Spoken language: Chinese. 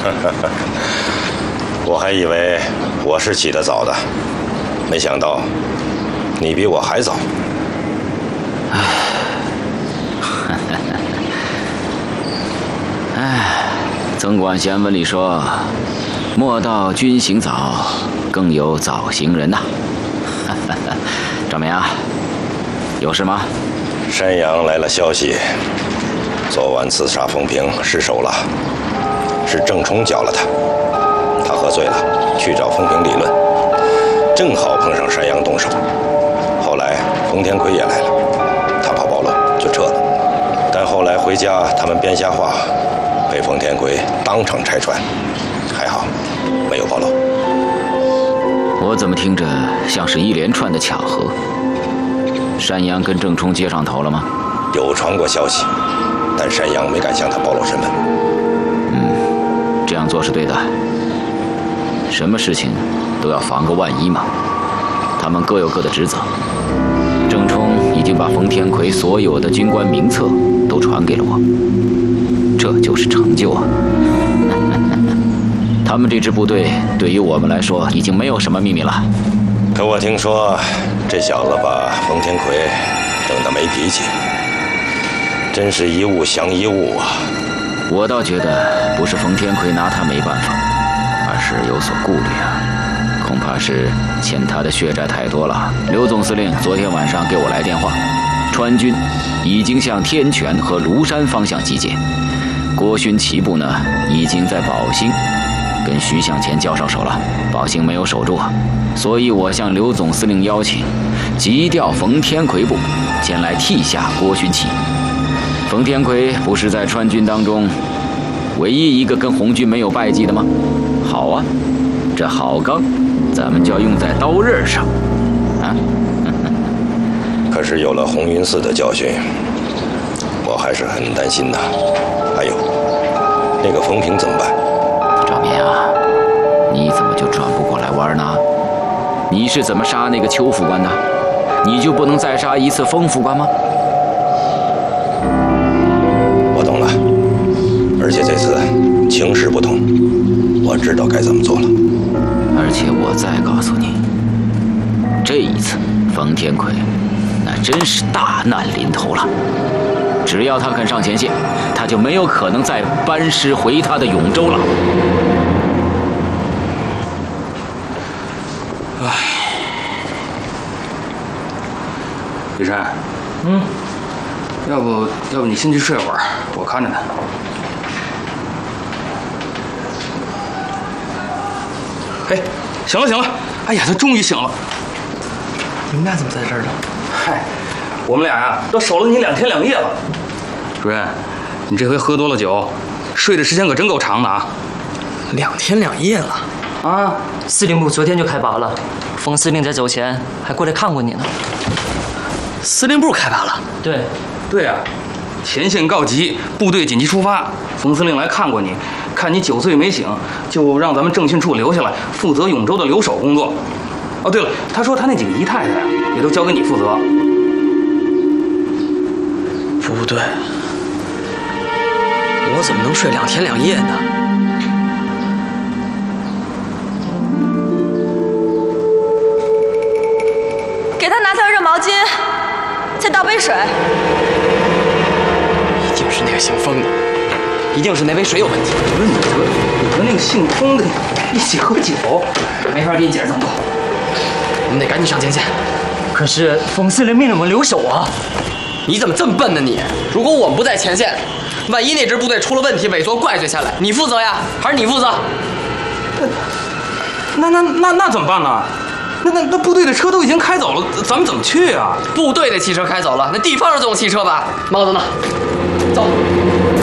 我还以为我是起得早的，没想到你比我还早。 曾管闲文里说：“莫道君行早，更有早行人呐。”赵明啊，有事吗？ 山阳来了消息，昨晚刺杀风平失手了，是郑冲搅了他。他喝醉了，去找风平理论，正好碰上山阳动手。后来冯天奎也来了，他怕暴露就撤了。但后来回家，他们编瞎话，被冯天奎当场拆穿，还好没有暴露。 我怎么听着像是一连串的巧合？山阳跟郑冲接上头了吗？ 有传过消息，但山阳没敢向他暴露身份。 这样做是对的。什么事情都要防个万一嘛。他们各有各的职责。郑冲已经把冯天奎所有的军官名册都传给了我，这就是成就啊。他们这支部队对于我们来说已经没有什么秘密了。 可我听说这小子把冯天奎整得没脾气，真是一物降一物啊。 我倒觉得不是冯天奎拿他没办法，而是有所顾虑啊。恐怕是欠他的血债太多了。刘总司令昨天晚上给我来电话，川军已经向天泉和庐山方向集结，郭勋旗部呢已经在宝兴跟徐向前交上手了，宝兴没有守住，所以我向刘总司令邀请，急调冯天奎部前来替下郭勋旗。冯天奎不是在川军当中唯一一个跟红军没有败绩的吗？好啊，这好钢咱们就要用在刀刃上啊！ 可是有了红云寺的教训，我还是很担心的。还有那个冯平怎么办？ 赵民啊，你怎么就转不过来弯呢？你是怎么杀那个邱副官的？你就不能再杀一次封副官吗？ 我懂了，而且这次情势不同，我知道该怎么做了。 而且我再告诉你，这一次冯天奎那真是大难临头了。只要他肯上前线，他就没有可能再班师回他的永州了。 唉，李山，要不你先去睡会儿，我看着他。哎，醒了！哎呀，他终于醒了。 你们俩怎么在这儿呢？ 嗨，我们俩呀都守了你2天2夜了。主任，你这回喝多了酒，睡的时间可真够长的啊 ！2天2夜了。 啊！ 司令部昨天就开拔了，冯司令在走前还过来看过你呢。 司令部开拔了？ 对啊，前线告急，部队紧急出发。冯司令来看过你，看你酒醉没醒，就让咱们政训处留下来负责永州的留守工作。哦，对了，他说他那几个姨太太呀，也都交给你负责。 不对，我怎么能睡2天2夜呢？ 给他拿条热毛巾，再倒杯水。 一定是那个姓封的，一定是那杯水有问题。 不是你和那个姓封的一起喝酒， 没法给你解释这么多。我们得赶紧上前线。 可是冯司令命令我们留守啊！ 你怎么这么笨呢你？如果我们不在前线，万一那支部队出了问题，委托怪罪下来，你负责呀，还是你负责？ 那怎么办呢？那部队的车都已经开走了，咱们怎么去啊？ 部队的汽车开走了，那地方上就有汽车吧？帽子呢？走。